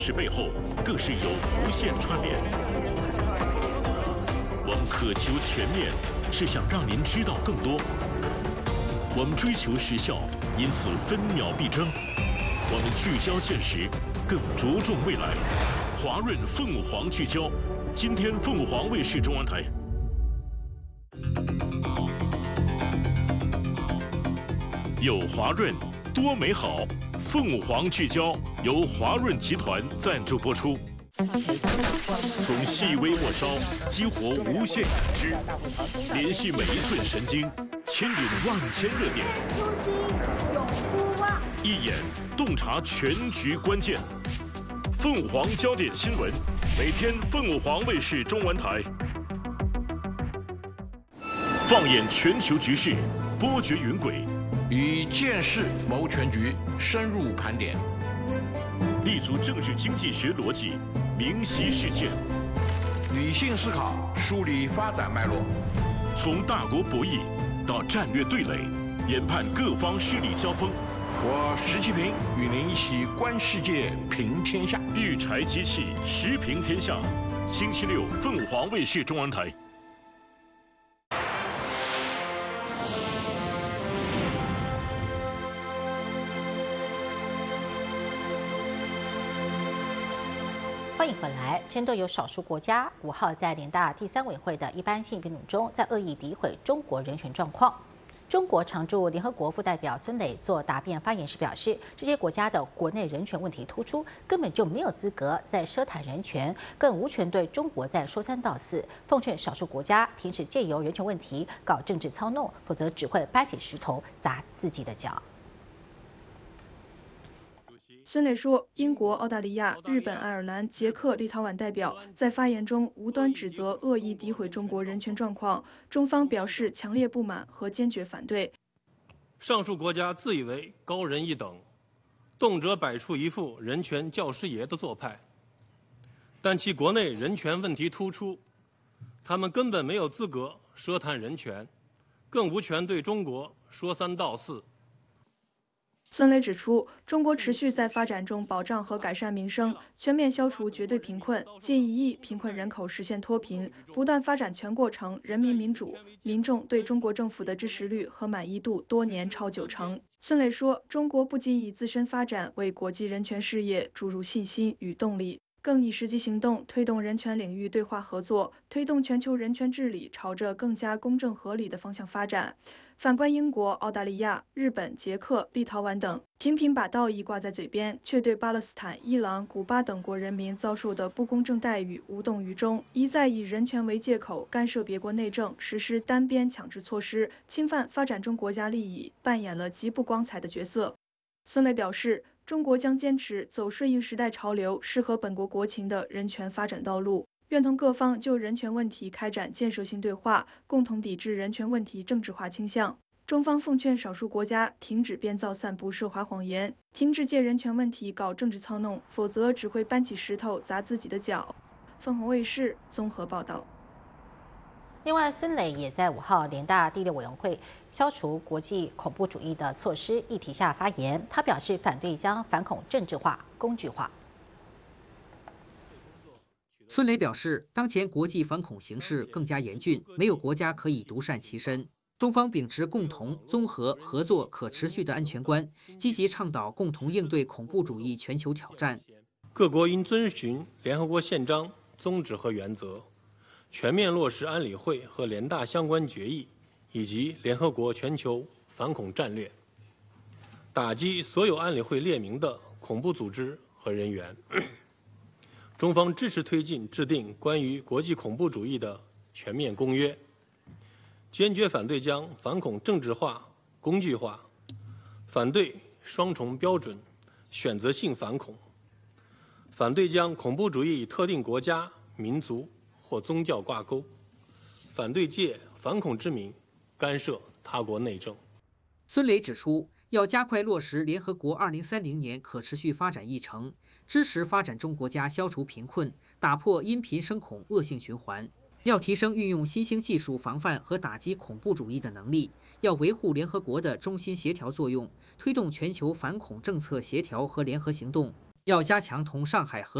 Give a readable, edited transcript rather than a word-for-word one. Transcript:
事背后更是有无限串联。我们渴求全面，是想让您知道更多；我们追求时效，因此分秒必争；我们聚焦现实，更着重未来。华润凤凰聚焦，今天凤凰卫视中央台。有华润，多美好。凤凰聚焦由华润集团赞助播出。从细微末梢激活无限感知，联系每一寸神经，牵引万千热点。 初心永不忘。 一眼洞察全局关键。凤凰焦点新闻，每天凤凰卫视中文台。放眼全球局势，波谲云诡。 以见识谋全局，深入盘点， 立足政治经济学逻辑，明晰事件， 理性思考，梳理发展脉络。 从大国博弈到战略对垒，研判各方势力交锋。 我石其平与您一起观世界，平天下。 育才机器，时平天下。星期六，凤凰卫视中文台。 欢迎回来。针对有少数国家5号在联大第3委会的一般性辩论中，在恶意诋毁中国人权状况。中国常驻联合国副代表孙磊做答辩发言时表示，这些国家的国内人权问题突出，根本就没有资格在奢谈人权，更无权对中国在说三道四。奉劝少数国家停止借由人权问题搞政治操弄，否则只会搬起石头砸自己的脚。 孙磊说，英国、澳大利亚、日本、爱尔兰、捷克、立陶宛代表在发言中无端指责、恶意诋毁中国人权状况，中方表示强烈不满和坚决反对。 上述国家自以为高人一等，动辄摆出一副人权教师爷的做派，但其国内人权问题突出，他们根本没有资格奢谈人权，更无权对中国说三道四。 孙磊指出，中国持续在发展中保障和改善民生，全面消除绝对贫困，近1亿贫困人口实现脱贫，不断发展全过程人民民主，民众对中国政府的支持率和满意度多年超90%。孙磊说，中国不仅以自身发展为国际人权事业注入信心与动力，更以实际行动推动人权领域对话合作，推动全球人权治理朝着更加公正合理的方向发展。反观英国、澳大利亚、日本、捷克、立陶宛等，频频把道义挂在嘴边，却对巴勒斯坦、伊朗、古巴等国人民遭受的不公正待遇无动于衷，一再以人权为借口干涉别国内政，实施单边强制措施，侵犯发展中国家利益，扮演了极不光彩的角色。孙磊表示，中国将坚持走顺应时代潮流、适合本国国情的人权发展道路，愿同各方就人权问题开展建设性对话，共同抵制人权问题政治化倾向。中方奉劝少数国家停止编造散布涉华谎言，停止借人权问题搞政治操弄，否则只会搬起石头砸自己的脚。凤凰卫视综合报道。 另外，孙磊也在5号联大第6委员会消除国际恐怖主义的措施议题下发言，他表示反对将反恐政治化、工具化。 孙磊表示，当前国际反恐形势更加严峻，没有国家可以独善其身。中方秉持共同、综合、合作、可持续的安全观，积极倡导共同应对恐怖主义全球挑战。 各国应遵循联合国宪章宗旨和原则，全面落实安理会和联大相关决议以及联合国全球反恐战略，打击所有安理会列明的恐怖组织和人员。中方支持推进制定关于国际恐怖主义的全面公约，坚决反对将反恐政治化、工具化，反对双重标准、选择性反恐，反对将恐怖主义与特定国家、民族或宗教挂钩，反对借反恐之名干涉他国内政。 孙磊指出，要加快落实联合国2030年可持续发展议程，支持发展中国家消除贫困，打破因贫生恐恶性循环。要提升运用新兴技术防范和打击恐怖主义的能力，要维护联合国的中心协调作用，推动全球反恐政策协调和联合行动， 要加强同上海合